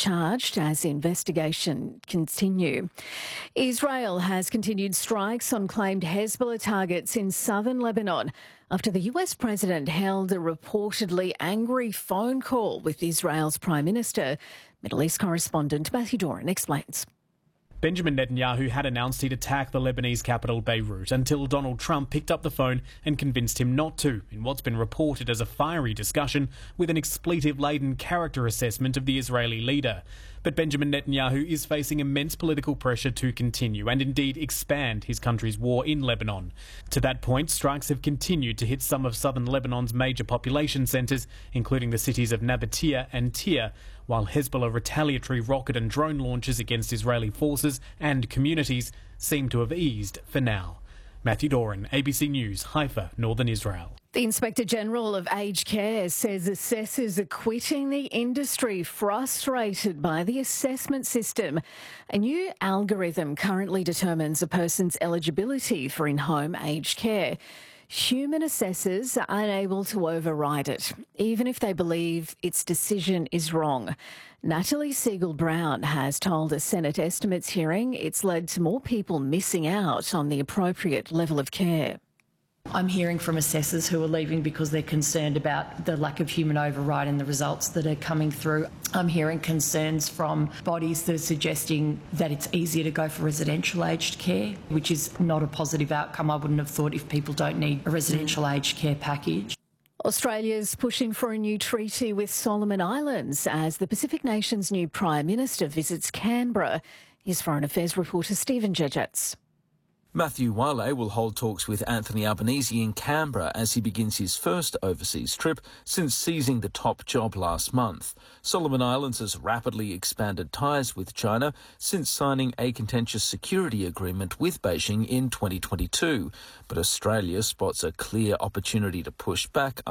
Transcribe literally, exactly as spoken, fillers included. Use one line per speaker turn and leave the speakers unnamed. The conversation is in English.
charged as the investigation continue. Israel has continued strikes on claimed Hezbollah targets in southern Lebanon after the U S president held a reportedly angry phone call with Israel's Prime Minister. Middle East correspondent Matthew Doran explains.
Benjamin Netanyahu had announced he'd attack the Lebanese capital Beirut until Donald Trump picked up the phone and convinced him not to, in what's been reported as a fiery discussion with an expletive-laden character assessment of the Israeli leader. But Benjamin Netanyahu is facing immense political pressure to continue and indeed expand his country's war in Lebanon. To that point, strikes have continued to hit some of southern Lebanon's major population centres, including the cities of Nabatea and Tyre, while Hezbollah retaliatory rocket and drone launches against Israeli forces and communities seem to have eased for now. Matthew Doran, A B C News, Haifa, Northern Israel.
The Inspector General of Aged Care says assessors are quitting the industry, frustrated by the assessment system. A new algorithm currently determines a person's eligibility for in-home aged care. Human assessors are unable to override it, even if they believe its decision is wrong. Natalie Siegel-Brown has told a Senate estimates hearing it's led to more people missing out on the appropriate level of care.
I'm hearing from assessors who are leaving because they're concerned about the lack of human override in the results that are coming through. I'm hearing concerns from bodies that are suggesting that it's easier to go for residential aged care, which is not a positive outcome. I wouldn't have thought if people don't need a residential aged care package.
Australia's pushing for a new treaty with Solomon Islands as the Pacific nation's new Prime Minister visits Canberra. Here's Foreign Affairs reporter Stephen Jejets.
Matthew Wiley will hold talks with Anthony Albanese in Canberra as he begins his first overseas trip since seizing the top job last month. Solomon Islands has rapidly expanded ties with China since signing a contentious security agreement with Beijing in twenty twenty-two. But Australia spots a clear opportunity to push back